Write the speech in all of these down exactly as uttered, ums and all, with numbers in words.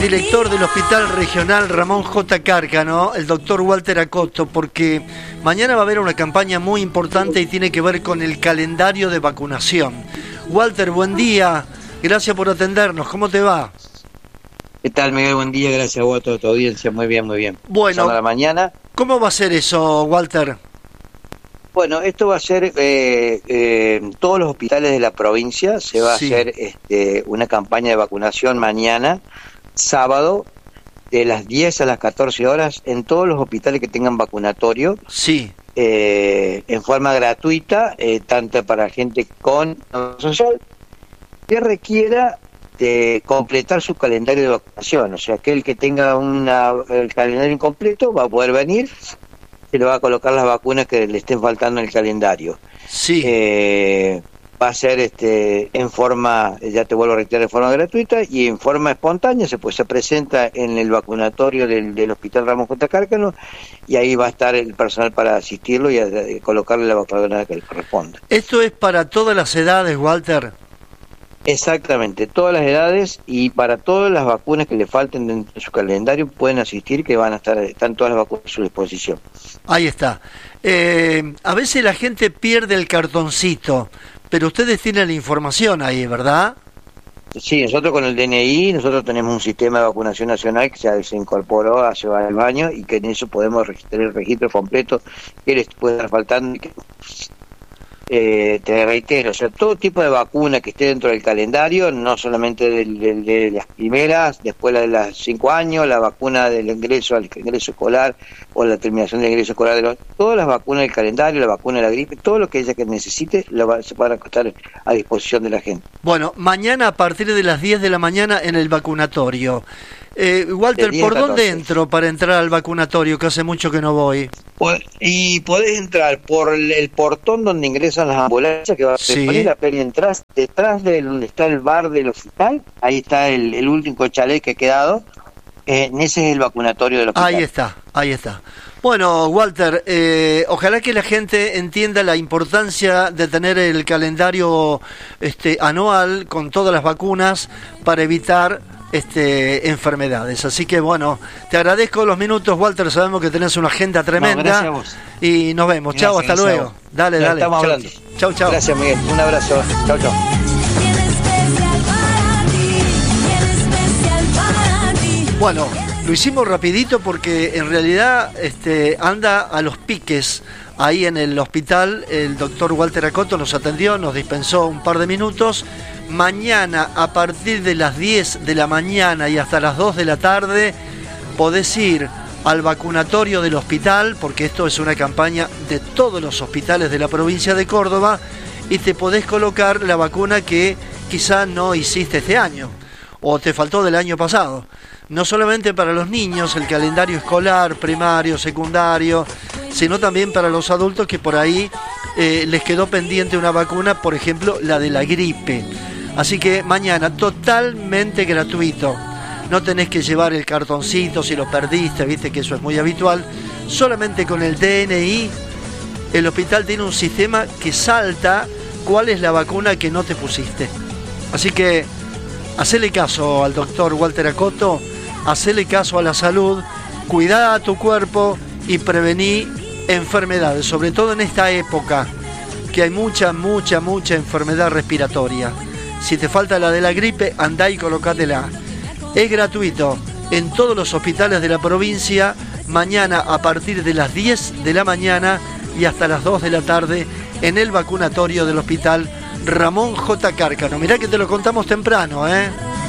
Director del Hospital Regional Ramón J. Cárcano, el doctor Walter Acoto, porque mañana va a haber una campaña muy importante y tiene que ver con el calendario de vacunación. Walter, buen día, gracias por atendernos, ¿cómo te va? ¿Qué tal, Miguel? Buen día, gracias a vos, a toda tu audiencia, muy bien, muy bien. Bueno, a la mañana. ¿Cómo va a ser eso, Walter? Bueno, esto va a ser eh, eh, en todos los hospitales de la provincia, se va sí. a hacer este, una campaña de vacunación mañana, sábado, de las diez a las catorce horas, en todos los hospitales que tengan vacunatorio. Sí. Eh, en forma gratuita, eh, tanto para gente con social que requiera de completar su calendario de vacunación. O sea, aquel que tenga una, el calendario incompleto va a poder venir, se le va a colocar las vacunas que le estén faltando en el calendario. Sí. Eh, va a ser este en forma, ya te vuelvo a reiterar, en forma gratuita y en forma espontánea. Se, pues, se presenta en el vacunatorio del, del Hospital Ramón J. Cárcano y ahí va a estar el personal para asistirlo y a, a colocarle la vacuna que le corresponda. ¿Esto es para todas las edades, Walter? Exactamente, todas las edades y para todas las vacunas que le falten dentro de su calendario pueden asistir, que van a estar, están todas las vacunas a su disposición. Ahí está. Eh, a veces la gente pierde el cartoncito, pero ustedes tienen la información ahí, ¿verdad? Sí, nosotros con el D N I, nosotros tenemos un sistema de vacunación nacional que se, se incorporó hace varios años y que en eso podemos registrar el registro completo que les puede estar faltando. Eh, te reitero, o sea, todo tipo de vacuna que esté dentro del calendario, no solamente de, de, de las primeras, después la de los cinco años, la vacuna del ingreso al ingreso escolar o la terminación del ingreso escolar, de los, todas las vacunas del calendario, la vacuna de la gripe, todo lo que ella que necesite, lo va, se van a estar a disposición de la gente. Bueno, mañana a partir de las diez de la mañana en el vacunatorio. Eh, Walter, ¿por dónde entro para entrar al vacunatorio? Que hace mucho que no voy. Y podés entrar por el portón donde ingresan las ambulancias, que va a sí. poner la peli detrás, detrás de donde está el bar del hospital. Ahí está el, el último chalet que ha quedado. Eh, ese es el vacunatorio del hospital. Ahí está, ahí está. Bueno, Walter, eh, ojalá que la gente entienda la importancia de tener el calendario este, anual con todas las vacunas para evitar Este, enfermedades. Así que bueno, te agradezco los minutos, Walter, sabemos que tenés una agenda tremenda. No, gracias a vos. Y nos vemos. Chao, hasta luego. Dale, ya dale. Estamos chau. hablando. Chau, chau. Gracias, Miguel. Un abrazo. Chau, chau. Bueno, lo hicimos rapidito porque en realidad este, anda a los piques ahí en el hospital. El doctor Walter Acoto nos atendió, nos dispensó un par de minutos. Mañana a partir de las diez de la mañana y hasta las dos de la tarde podés ir al vacunatorio del hospital, porque esto es una campaña de todos los hospitales de la provincia de Córdoba, y te podés colocar la vacuna que quizá no hiciste este año o te faltó del año pasado. No solamente para los niños, el calendario escolar, primario, secundario, sino también para los adultos que por ahí eh, les quedó pendiente una vacuna, por ejemplo, la de la gripe. Así que mañana, totalmente gratuito. No tenés que llevar el cartoncito si lo perdiste, viste que eso es muy habitual. Solamente con el D N I, el hospital tiene un sistema que salta cuál es la vacuna que no te pusiste. Así que, hacele caso al doctor Walter Acoto, hacele caso a la salud, cuidá a tu cuerpo y prevení enfermedades, sobre todo en esta época, que hay mucha, mucha, mucha enfermedad respiratoria. Si te falta la de la gripe, andá y colocátela. Es gratuito en todos los hospitales de la provincia, mañana a partir de las diez de la mañana y hasta las dos de la tarde en el vacunatorio del Hospital Ramón J. Cárcano. Mirá que te lo contamos temprano, ¿eh?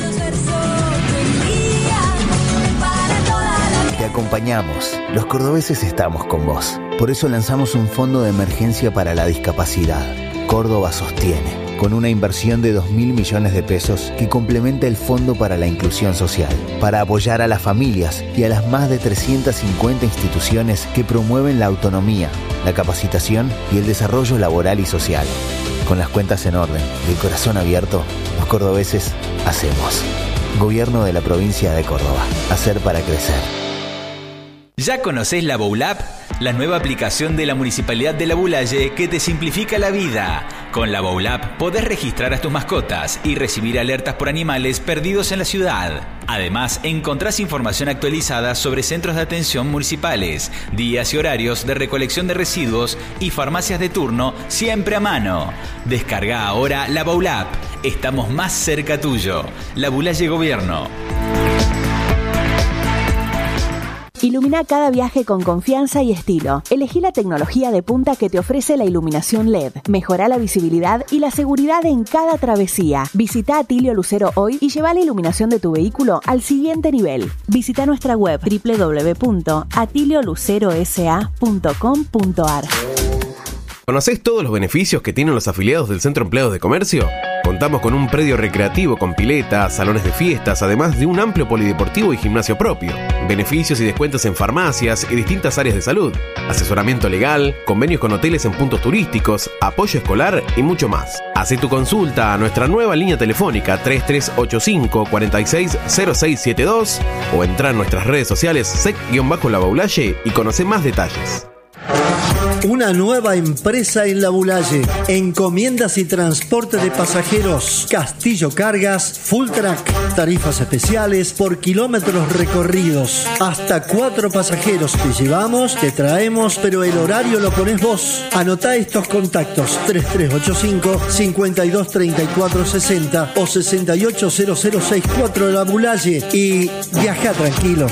Te acompañamos. Los cordobeses estamos con vos. Por eso lanzamos un fondo de emergencia para la discapacidad. Córdoba sostiene, con una inversión de dos mil millones de pesos que complementa el Fondo para la Inclusión Social, para apoyar a las familias y a las más de trescientas cincuenta instituciones que promueven la autonomía, la capacitación y el desarrollo laboral y social. Con las cuentas en orden y el corazón abierto, los cordobeses hacemos. Gobierno de la provincia de Córdoba. Hacer para crecer. ¿Ya conocés la Bowl App? la nueva aplicación de la Municipalidad de La Bulaye que te simplifica la vida. Con la Bowl App podés registrar a tus mascotas y recibir alertas por animales perdidos en la ciudad. Además, encontrás información actualizada sobre centros de atención municipales, días y horarios de recolección de residuos y farmacias de turno siempre a mano. Descarga ahora la Bowl App. Estamos más cerca tuyo. La Bulaye Gobierno. Ilumina cada viaje con confianza y estilo. Elegí la tecnología de punta que te ofrece la iluminación L E D. Mejora la visibilidad y la seguridad en cada travesía. Visita Atilio Lucero hoy y lleva la iluminación de tu vehículo al siguiente nivel. Visita nuestra web doble u doble u doble u punto atilio lucero s a punto com punto a r. ¿Conocés todos los beneficios que tienen los afiliados del Centro Empleados de Comercio? Contamos con un predio recreativo con piletas, salones de fiestas, además de un amplio polideportivo y gimnasio propio. Beneficios y descuentos en farmacias y distintas áreas de salud. Asesoramiento legal, convenios con hoteles en puntos turísticos, apoyo escolar y mucho más. Hacé tu consulta a nuestra nueva línea telefónica tres tres ocho cinco, cuatro seis cero seis siete dos o entra en nuestras redes sociales sec-la Bulaye y conoce más detalles. Una nueva empresa en La Bulaye. Encomiendas y transporte de pasajeros. Castillo Cargas, Full Track. Tarifas especiales por kilómetros recorridos. Hasta cuatro pasajeros te llevamos, te traemos, pero el horario lo pones vos. Anotá estos contactos: tres tres ocho cinco, cinco dos tres cuatro seis cero o seis ocho cero cero seis cuatro de La Bulaye y viaja tranquilo.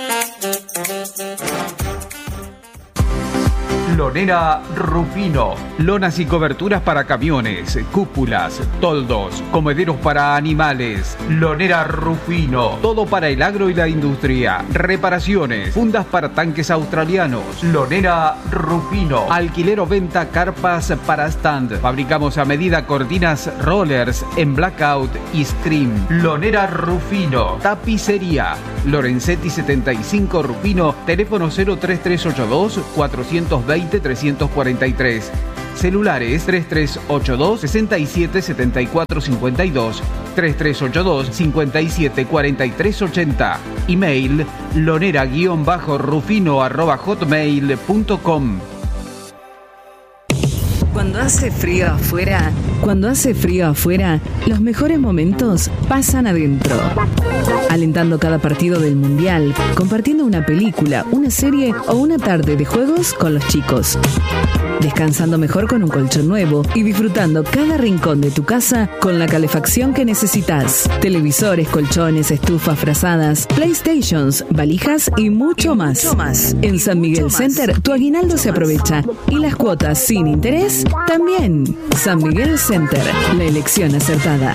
Lonera Rufino. Lonas y coberturas para camiones, cúpulas, toldos, comederos para animales. Lonera Rufino. Todo para el agro y la industria. Reparaciones, fundas para tanques australianos. Lonera Rufino. Alquiler o venta carpas para stand. Fabricamos a medida cortinas rollers en blackout y scream. Lonera Rufino. Tapicería. Lorenzetti setenta y cinco Rufino. Teléfono cero tres tres ocho dos, cuatro dos cero, tres cuatro tres. Celulares tres tres ocho dos, seis siete siete cuatro cinco dos, tres tres ocho dos, cinco siete cuatro tres ocho cero. Email lonera-rufino arroba hotmail punto com. Cuando hace frío afuera, cuando hace frío afuera, los mejores momentos pasan adentro. Alentando cada partido del Mundial, compartiendo una película, una serie o una tarde de juegos con los chicos. Descansando mejor con un colchón nuevo y disfrutando cada rincón de tu casa con la calefacción que necesitas. Televisores, colchones, estufas, frazadas, PlayStations, valijas y mucho, y más. mucho más. En San Miguel Center, tu aguinaldo se aprovecha y las cuotas sin interés también. San Miguel Center, la elección acertada.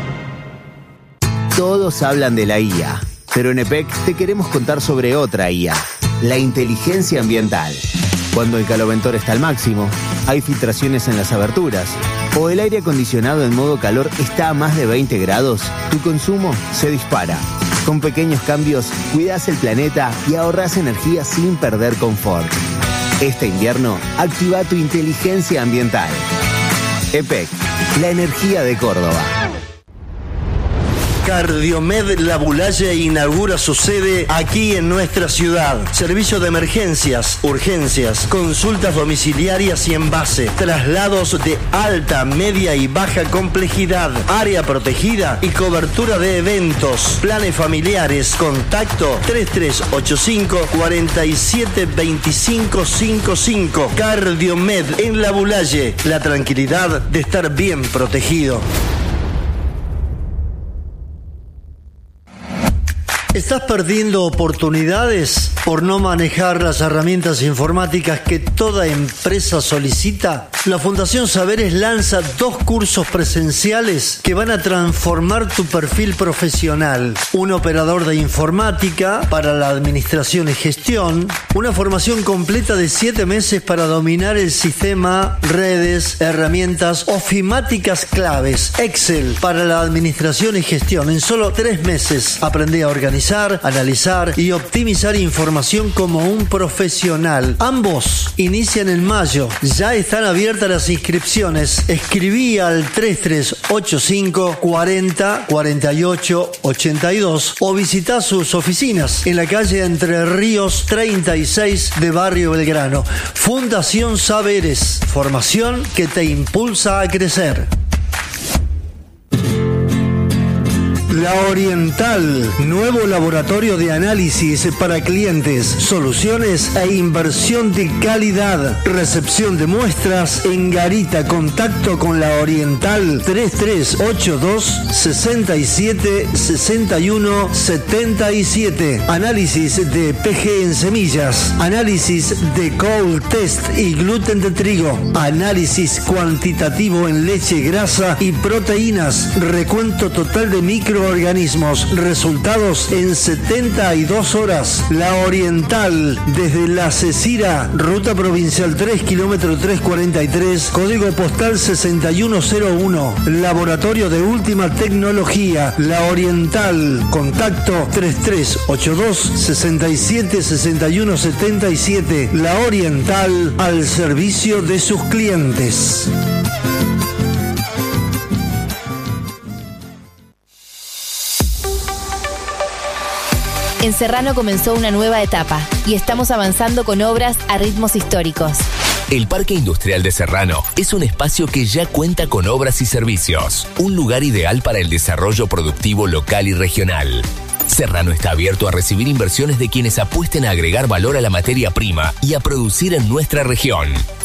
Todos hablan de la I A, pero en E P E C te queremos contar sobre otra I A, la inteligencia ambiental. Cuando el caloventor está al máximo, hay filtraciones en las aberturas, o el aire acondicionado en modo calor está a más de veinte grados, tu consumo se dispara. Con pequeños cambios, cuidás el planeta y ahorrás energía sin perder confort. Este invierno, activa tu inteligencia ambiental. E P E C, la energía de Córdoba. Cardiomed La Bulaye inaugura su sede aquí en nuestra ciudad. Servicio de emergencias, urgencias, consultas domiciliarias y en base, traslados de alta, media y baja complejidad, área protegida y cobertura de eventos, planes familiares. Contacto tres tres ocho cinco, cuatro siete dos cinco cinco cinco. Cardiomed en La Bulaye, la tranquilidad de estar bien protegido. ¿Estás perdiendo oportunidades por no manejar las herramientas informáticas que toda empresa solicita? La Fundación Saberes lanza dos cursos presenciales que van a transformar tu perfil profesional. Un operador de informática para la administración y gestión. Una formación completa de siete meses para dominar el sistema, redes, herramientas ofimáticas claves. Excel para la administración y gestión. En solo tres meses aprendí a organizar organizar, analizar y optimizar información como un profesional. Ambos inician en mayo. Ya están abiertas las inscripciones. Escribí al tres tres ocho cinco cuarenta cuarenta y ocho ochenta y dos o visita sus oficinas en la calle Entre Ríos treinta y seis de Barrio Belgrano. Fundación Saberes, formación que te impulsa a crecer. La Oriental, nuevo laboratorio de análisis para clientes, soluciones e inversión de calidad. Recepción de muestras en Garita. Contacto con La Oriental tres tres ocho dos seis siete seis uno siete siete. Análisis de P G en semillas, análisis de Cold Test y gluten de trigo, análisis cuantitativo en leche, grasa y proteínas, recuento total de micro organismos, resultados en setenta y dos horas. La Oriental, desde La Cecira, ruta provincial tres, kilómetro trescientos cuarenta y tres, código postal sesenta y uno cero uno. Laboratorio de última tecnología. La Oriental, contacto tres tres ocho dos seis siete seis uno siete siete. La Oriental, al servicio de sus clientes. En Serrano comenzó una nueva etapa y estamos avanzando con obras a ritmos históricos. El Parque Industrial de Serrano es un espacio que ya cuenta con obras y servicios, un lugar ideal para el desarrollo productivo local y regional. Serrano está abierto a recibir inversiones de quienes apuesten a agregar valor a la materia prima y a producir en nuestra región.